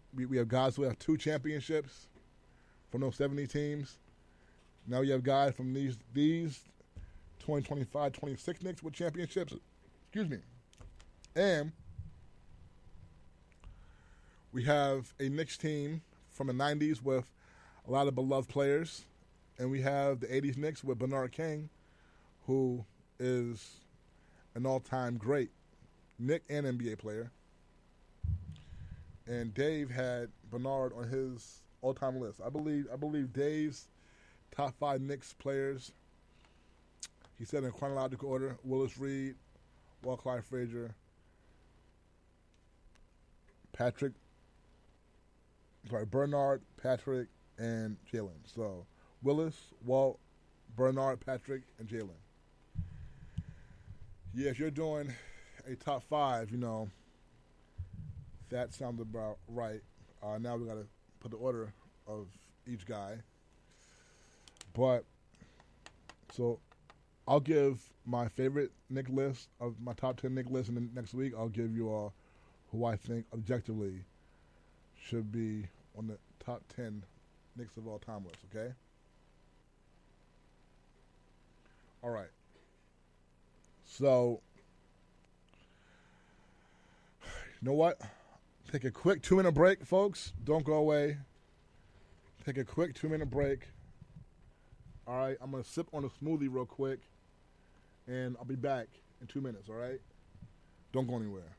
we have guys who have 2 championships from those 70 teams. Now we have guys from these 2025-26 Knicks with championships. Excuse me. And we have a Knicks team from the 90s with a lot of beloved players. And we have the 80s Knicks with Bernard King, who is an all-time great Knick and NBA player. And Dave had Bernard on his all-time list. I believe Dave's top 5 Knicks players, he said in chronological order: Willis Reed, Walt Clyde Frazier, Bernard, Patrick, and Jalen. So Willis, Walt, Bernard, Patrick, and Jalen. Yeah, if you're doing a top 5, that sounds about right. Now we got to put the order of each guy. But, so I'll give my favorite Knick list of my top 10 Knick list, and then next week I'll give you all who I think objectively should be on the top 10 Knicks of all time list, okay? All right. So, you know what? Take a quick 2-minute break, folks. Don't go away. Take a quick 2-minute break. All right, I'm going to sip on a smoothie real quick, and I'll be back in 2 minutes, all right? Don't go anywhere.